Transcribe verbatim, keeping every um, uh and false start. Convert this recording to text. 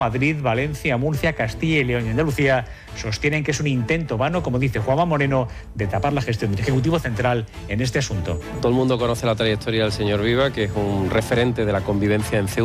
Madrid, Valencia, Murcia, Castilla y León y Andalucía sostienen que es un intento vano, como dice Juanma Moreno, de tapar la gestión del Ejecutivo Central en este asunto. Todo el mundo conoce la trayectoria del señor Viva, que es un referente de la convivencia en Ceuta.